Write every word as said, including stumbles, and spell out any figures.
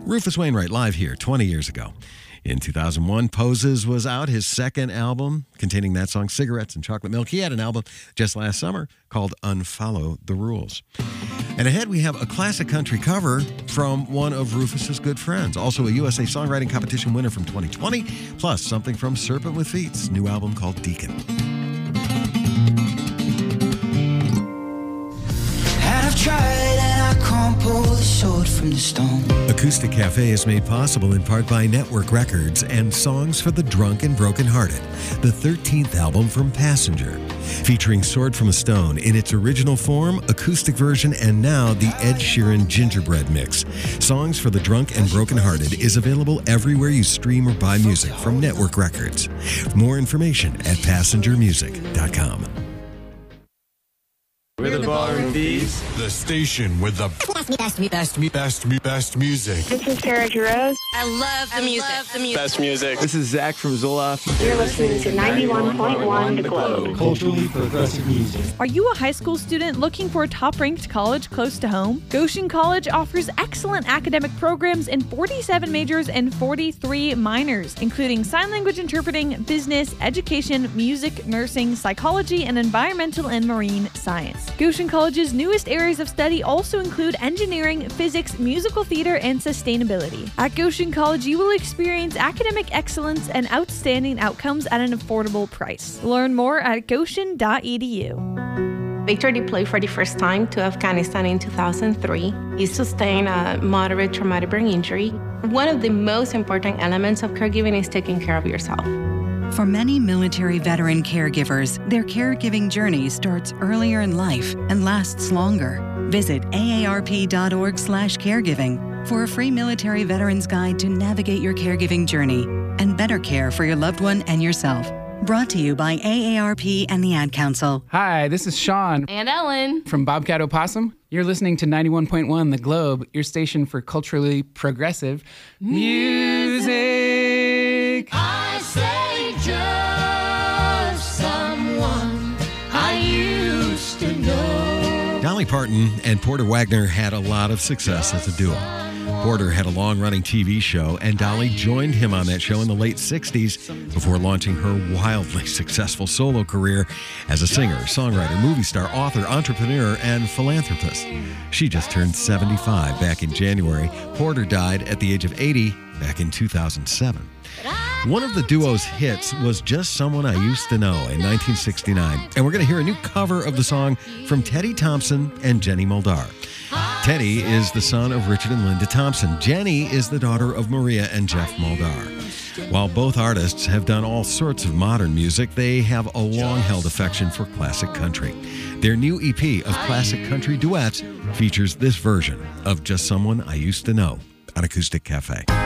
Rufus Wainwright live here twenty years ago. In two thousand one, Poses was out, his second album containing that song, Cigarettes and Chocolate Milk. He had an album just last summer called Unfollow the Rules. And ahead we have a classic country cover from one of Rufus's good friends, also a U S A Songwriting Competition winner from twenty twenty, plus something from Serpent with Feet's new album called Deacon. And I've tried and I can't pull the sword from the stone. Acoustic Cafe is made possible in part by Network Records and Songs for the Drunk and Brokenhearted, the thirteenth album from Passenger. Featuring Sword from a Stone in its original form, acoustic version, and now the Ed Sheeran Gingerbread Mix. Songs for the Drunk and Brokenhearted is available everywhere you stream or buy music from Network Records. More information at passenger music dot com. With the Barn Thieves, the station with the best, best, best, best, best, best music. This is Sarah Giroux. I love the music. Love the music. Best music. This is Zach from Zoloft. You're listening to ninety-one point one The Globe. Culturally progressive music. Are you a high school student looking for a top-ranked college close to home? Goshen College offers excellent academic programs in forty-seven majors and forty-three minors, including sign language interpreting, business, education, music, nursing, psychology, and environmental and marine science. Goshen College's newest areas of study also include engineering, physics, musical theater, and sustainability. At Goshen College, you will experience academic excellence and outstanding outcomes at an affordable price. Learn more at goshen dot e d u. Victor deployed for the first time to Afghanistan in two thousand three. He sustained a moderate traumatic brain injury. One of the most important elements of caregiving is taking care of yourself. For many military veteran caregivers, their caregiving journey starts earlier in life and lasts longer. Visit A A R P dot org slash caregiving for a free military veterans guide to navigate your caregiving journey and better care for your loved one and yourself. Brought to you by A A R P and the Ad Council. Hi, this is Sean. And Ellen. From Bobcat Opossum. You're listening to ninety-one point one The Globe, your station for culturally progressive music. I say just someone I used to know. Dolly Parton and Porter Wagner had a lot of success as a duo. Porter had a long-running T V show, and Dolly joined him on that show in the late sixties before launching her wildly successful solo career as a singer, songwriter, movie star, author, entrepreneur, and philanthropist. She just turned seventy-five back in January. Porter died at the age of eighty back in two thousand seven. One of the duo's hits was Just Someone I Used to Know in nineteen sixty-nine, and we're going to hear a new cover of the song from Teddy Thompson and Jenny Moldar. Teddy is the son of Richard and Linda Thompson. Jenny is the daughter of Maria and Jeff Moldar. While both artists have done all sorts of modern music, they have a long-held affection for classic country. Their new E P of classic country duets features this version of Just Someone I Used to Know on Acoustic Cafe.